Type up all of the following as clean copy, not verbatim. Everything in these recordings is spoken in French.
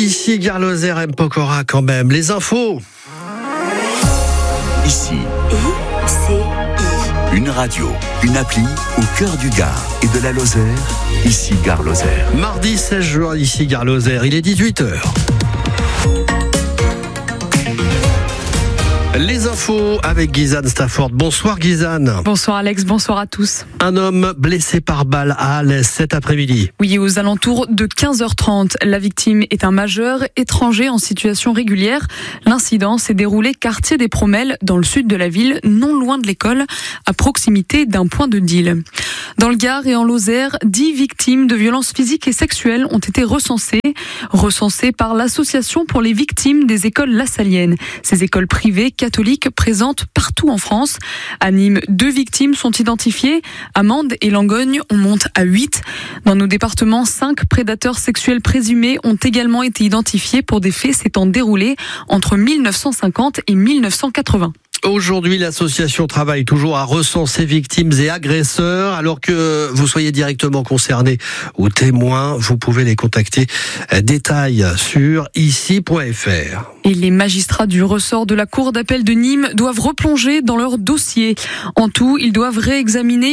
Ici, Gare Lozère, M. Pokora quand même. Les infos. Ici. Une radio, une appli au cœur du Gard et de la Lozère. Ici, Gare Lozère. Mardi 16 juin, ici, Gare Lozère. Il est 18h. Les infos avec Guyzane Stafford. Bonsoir Guyzane. Bonsoir Alex, bonsoir à tous. Un homme blessé par balle à Alès cet après-midi. Oui, aux alentours de 15h30. La victime est un majeur étranger en situation régulière. L'incident s'est déroulé quartier des Promelles, dans le sud de la ville, non loin de l'école, à proximité d'un point de deal. Dans le Gard et en Lozère, 10 victimes de violences physiques et sexuelles ont été recensées par l'association pour les victimes des écoles lassaliennes. Ces écoles privées catholiques présentes partout en France. À Nîmes, 2 victimes sont identifiées. À Mende et Langogne, on monte à 8. Dans nos départements, 5 prédateurs sexuels présumés ont également été identifiés pour des faits s'étant déroulés entre 1950 et 1980. Aujourd'hui, l'association travaille toujours à recenser victimes et agresseurs. Alors que vous soyez directement concerné ou témoin, vous pouvez les contacter. Détails sur ici.fr. Et les magistrats du ressort de la Cour d'appel de Nîmes doivent replonger dans leur dossier. En tout, ils doivent réexaminer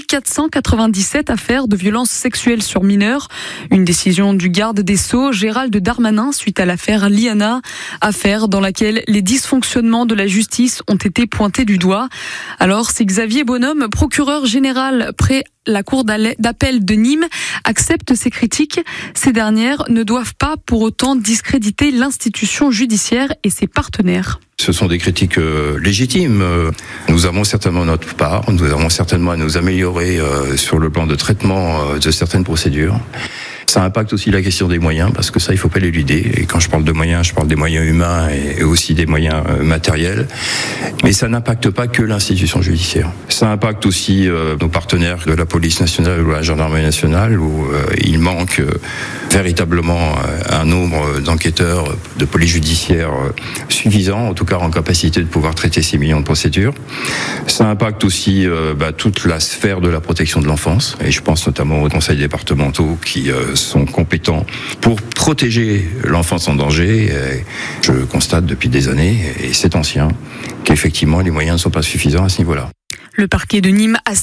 1497 affaires de violences sexuelles sur mineurs. Une décision du garde des Sceaux, Gérald Darmanin, suite à l'affaire Liana. Affaire dans laquelle les dysfonctionnements de la justice ont été pointés du doigt. Alors, si Xavier Bonhomme, procureur général près la Cour d'appel de Nîmes, accepte ces critiques, ces dernières ne doivent pas pour autant discréditer l'institution judiciaire et ses partenaires. Ce sont des critiques légitimes. Nous avons certainement notre part, nous avons certainement à nous améliorer sur le plan de traitement de certaines procédures. Ça impacte aussi la question des moyens, parce que ça, il ne faut pas l'éluder. Et quand je parle de moyens, je parle des moyens humains et aussi des moyens matériels. Mais ça n'impacte pas que l'institution judiciaire. Ça impacte aussi nos partenaires de la police nationale ou de la gendarmerie nationale, où il manque véritablement un nombre d'enquêteurs de police judiciaire suffisant, en tout cas en capacité de pouvoir traiter ces millions de procédures. Ça impacte aussi toute la sphère de la protection de l'enfance. Et je pense notamment aux conseils départementaux qui sont compétents pour protéger l'enfance en danger. Et je constate depuis des années, et c'est ancien, qu'effectivement les moyens ne sont pas suffisants à ce niveau-là. Le parquet de Nîmes a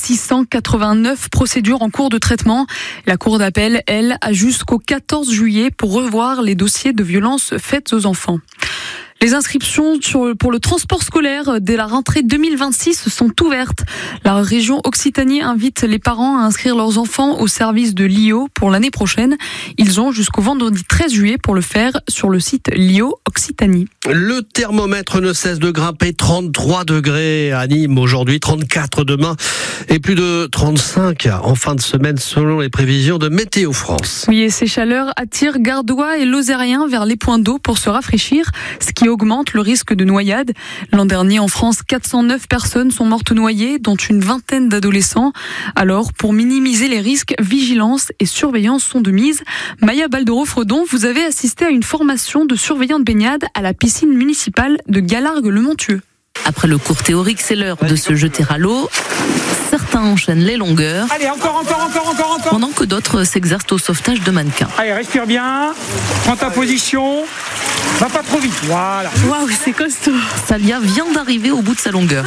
689 procédures en cours de traitement. La Cour d'appel, elle, a jusqu'au 14 juillet pour revoir les dossiers de violences faites aux enfants. Les inscriptions pour le transport scolaire dès la rentrée 2026 sont ouvertes. La région Occitanie invite les parents à inscrire leurs enfants au service de l'IO pour l'année prochaine. Ils ont jusqu'au vendredi 13 juillet pour le faire sur le site l'IO Occitanie. Le thermomètre ne cesse de grimper. 33 degrés à Nîmes aujourd'hui, 34 demain et plus de 35 en fin de semaine selon les prévisions de Météo France. Oui, et ces chaleurs attirent Gardois et Lozériens vers les points d'eau pour se rafraîchir, ce qui augmente le risque de noyade. L'an dernier, en France, 409 personnes sont mortes noyées, dont une vingtaine d'adolescents. Alors, pour minimiser les risques, vigilance et surveillance sont de mise. Maya Baldereau-Fredon, vous avez assisté à une formation de surveillant de baignade à la piscine municipale de Galargues-le-Montieux. Après le cours théorique, c'est l'heure de se jeter à l'eau. Certains enchaînent les longueurs. Allez, encore. Pendant que d'autres s'exercent au sauvetage de mannequins. Allez, respire bien. Prends ta position. Va pas trop vite. Voilà. Waouh, c'est costaud. Salia vient d'arriver au bout de sa longueur.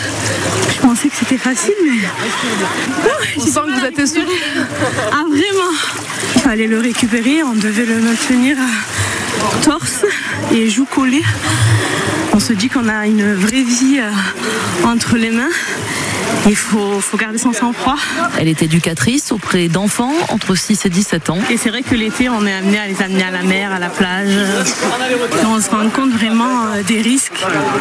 Je pensais que c'était facile, mais... Je sens que vous êtes essoufflé. Ah, vraiment. Il fallait le récupérer, on devait le maintenir torse et joues collées. On se dit qu'on a une vraie vie entre les mains. Il faut garder son sang-froid. Elle est éducatrice auprès d'enfants entre 6 et 17 ans. Et c'est vrai que l'été, on est amené à les amener à la mer, à la plage. Et on se rend compte vraiment des risques.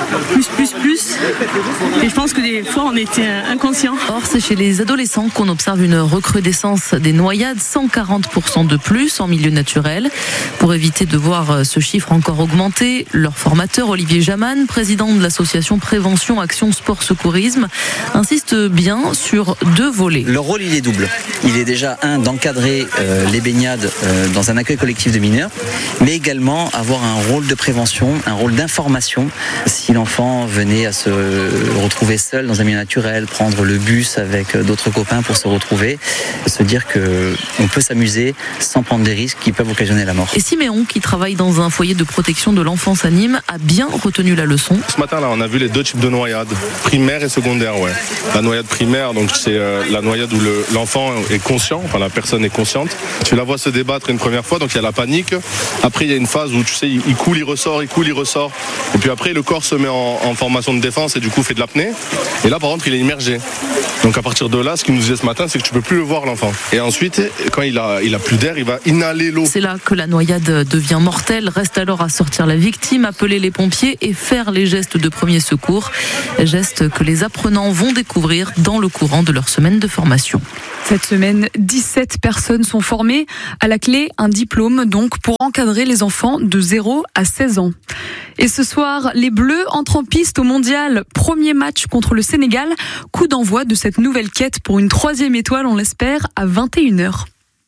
Plus. Et je pense que des fois, on était inconscients. Or, c'est chez les adolescents qu'on observe une recrudescence des noyades, 140% de plus en milieu naturel. Pour éviter de voir ce chiffre encore augmenter, leur formateur Olivier Jaman, président de l'association Prévention Action Sport Secourisme, insiste insiste bien sur 2 volets. Le rôle, il est double. Il est déjà d'encadrer les baignades dans un accueil collectif de mineurs, mais également avoir un rôle de prévention, un rôle d'information. Si l'enfant venait à se retrouver seul dans un milieu naturel, prendre le bus avec d'autres copains pour se retrouver, se dire qu'on peut s'amuser sans prendre des risques qui peuvent occasionner la mort. Et Siméon, qui travaille dans un foyer de protection de l'enfance à Nîmes, a bien retenu la leçon. Ce matin-là, on a vu les 2 types de noyades, primaire et secondaire. Ouais. La noyade primaire, donc c'est la noyade où l'enfant est conscient, enfin la personne est consciente. Tu la vois se débattre une première fois, donc il y a la panique. Après, il y a une phase où tu sais, il coule, il ressort, il coule, il ressort. Et puis après, le corps se met en formation de défense et du coup fait de l'apnée. Et là, par contre, il est immergé. Donc à partir de là, ce qu'il nous disait ce matin, c'est que tu peux plus le voir, l'enfant. Et ensuite, quand il a plus d'air, il va inhaler l'eau. C'est là que la noyade devient mortelle. Reste alors à sortir la victime, appeler les pompiers et faire les gestes de premier secours. Gestes que les apprenants vont découvrir dans le courant de leur semaine de formation. Cette semaine, 17 personnes sont formées. À la clé, un diplôme donc pour encadrer les enfants de 0 à 16 ans. Et ce soir, les Bleus entrent en piste au Mondial. Premier match contre le Sénégal. Coup d'envoi de cette nouvelle quête pour une 3e étoile, on l'espère, à 21h.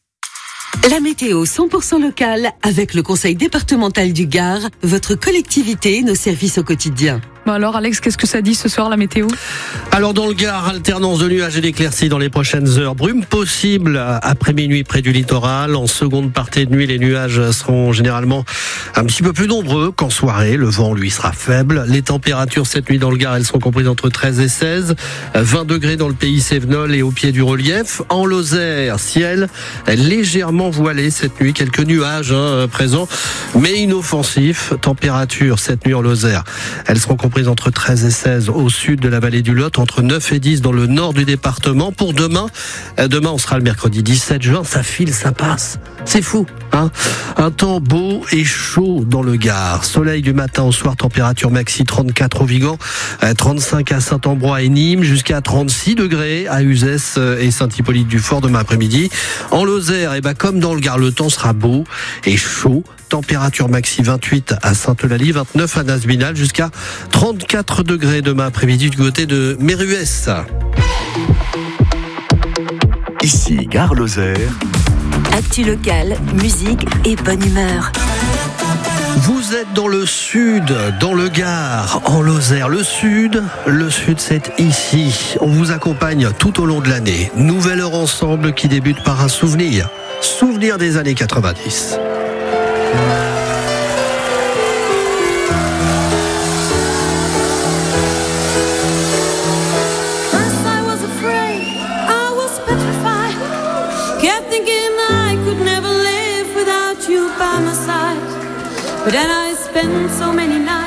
La météo 100% locale avec le Conseil départemental du Gard, votre collectivité, nos services au quotidien. Bon alors Alex, qu'est-ce que ça dit ce soir la météo ? Alors dans le Gard, alternance de nuages et d'éclaircies dans les prochaines heures. Brume possible après minuit près du littoral. En seconde partie de nuit, les nuages seront généralement un petit peu plus nombreux qu'en soirée. Le vent, lui, sera faible. Les températures cette nuit dans le Gard, elles seront comprises entre 13 et 16. 20 degrés dans le pays Cévenol et au pied du relief. En Lozère, ciel légèrement voilé cette nuit. Quelques nuages présents, mais inoffensifs. Température cette nuit en Lozère, elles seront comprises entre 13 et 16 au sud de la vallée du Lot, entre 9 et 10 dans le nord du département. Pour demain, on sera le mercredi 17 juin, ça file, ça passe. C'est fou, hein ? Un temps beau et chaud dans le Gard. Soleil du matin au soir, température maxi 34 au Vigan, 35 à Saint-Ambrois et Nîmes, jusqu'à 36 degrés à Uzès et Saint-Hippolyte-du-Fort demain après-midi. En Lozère, comme dans le Gard, le temps sera beau et chaud. Température maxi 28 à Sainte-Eulalie, 29 à Nasbinal, jusqu'à 34 degrés demain après-midi du côté de Méruès. Ici, Gare Lozère. Actu locale, musique et bonne humeur. Vous êtes dans le sud, dans le Gard, en Lozère. Le sud, c'est ici. On vous accompagne tout au long de l'année. Nouvelle heure ensemble qui débute par un souvenir. Souvenir des années 90. But then I spent so many nights